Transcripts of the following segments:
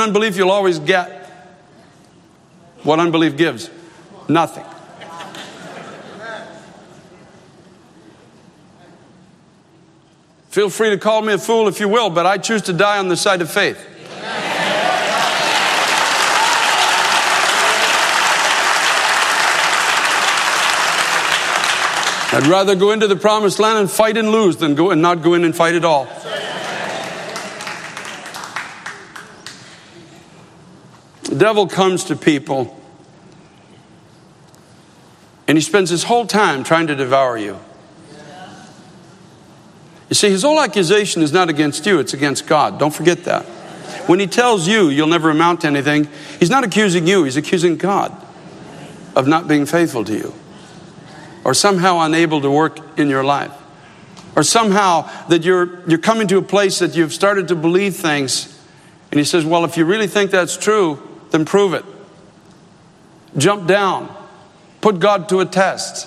unbelief, you'll always get what unbelief gives. Nothing. Feel free to call me a fool if you will, but I choose to die on the side of faith. I'd rather go into the promised land and fight and lose than go and not go in and fight at all. The devil comes to people and he spends his whole time trying to devour you. You see, his whole accusation is not against you, it's against God. Don't forget that. When he tells you you'll never amount to anything, he's not accusing you, he's accusing God of not being faithful to you, or somehow unable to work in your life, or somehow that you're coming to a place that you've started to believe things, and he says, well, if you really think that's true, then prove it. Jump down. Put God to a test.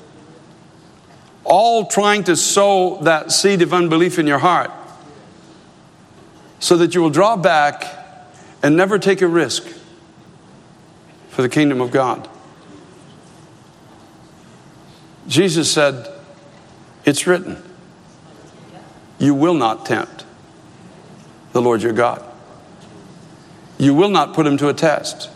All trying to sow that seed of unbelief in your heart so that you will draw back and never take a risk for the kingdom of God. Jesus said, it's written, you will not tempt the Lord your God. You will not put him to a test.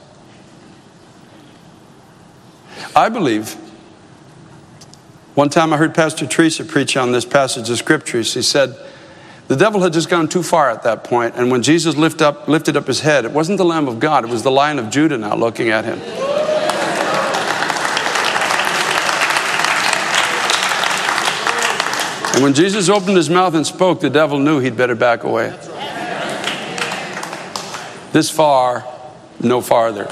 I believe, one time I heard Pastor Teresa preach on this passage of scripture. She said, the devil had just gone too far at that point, and when Jesus lifted up his head, it wasn't the Lamb of God, it was the Lion of Judah now looking at him. And when Jesus opened his mouth and spoke, the devil knew he'd better back away. This far, no farther.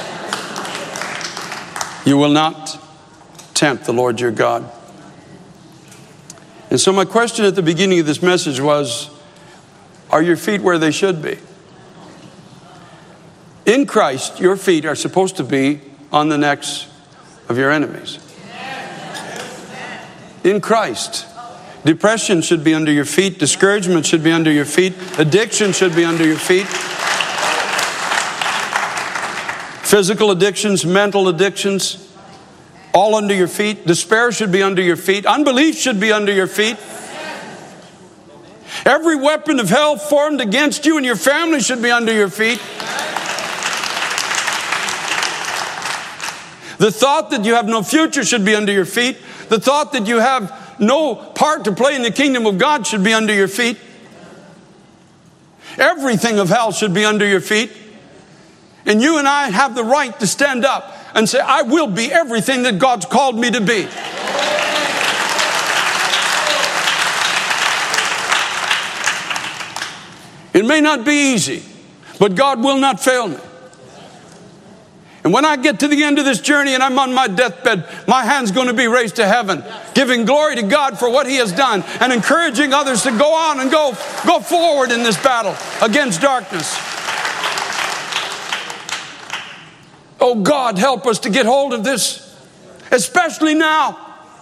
You will not tempt the Lord your God. And so my question at the beginning of this message was, are your feet where they should be? In Christ, your feet are supposed to be on the necks of your enemies. In Christ. Depression should be under your feet. Discouragement should be under your feet. Addiction should be under your feet. Physical addictions, mental addictions, all under your feet. Despair should be under your feet. Unbelief should be under your feet. Every weapon of hell formed against you and your family should be under your feet. The thought that you have no future should be under your feet. The thought that you have no part to play in the kingdom of God should be under your feet. Everything of hell should be under your feet. And you and I have the right to stand up and say, I will be everything that God's called me to be. It may not be easy, but God will not fail me. And when I get to the end of this journey and I'm on my deathbed, my hand's going to be raised to heaven, giving glory to God for what he has done and encouraging others to go on and go forward in this battle against darkness. Oh God, help us to get hold of this, especially now.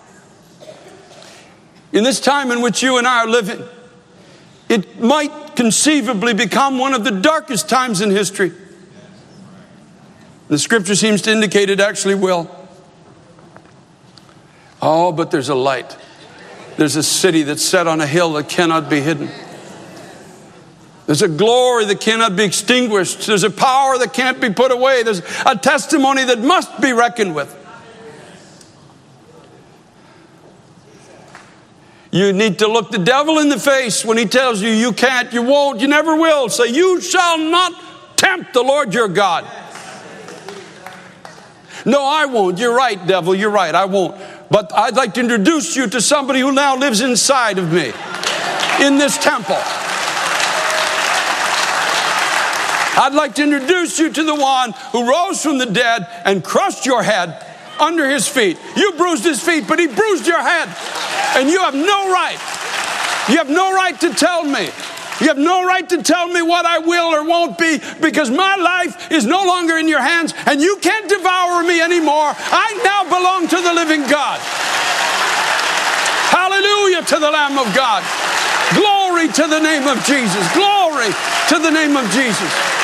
In this time in which you and I are living, it might conceivably become one of the darkest times in history. The scripture seems to indicate it actually will. Oh, but there's a light. There's a city that's set on a hill that cannot be hidden. There's a glory that cannot be extinguished. There's a power that can't be put away. There's a testimony that must be reckoned with. You need to look the devil in the face when he tells you you can't, you won't, you never will. Say, you shall not tempt the Lord your God. No, I won't. You're right, devil. You're right. I won't. But I'd like to introduce you to somebody who now lives inside of me in this temple. I'd like to introduce you to the one who rose from the dead and crushed your head under his feet. You bruised his feet, but he bruised your head. And you have no right. You have no right to tell me. You have no right to tell me what I will or won't be, because my life is no longer in your hands and you can't devour me anymore. I now belong to the living God. Hallelujah to the Lamb of God. Glory to the name of Jesus. Glory to the name of Jesus.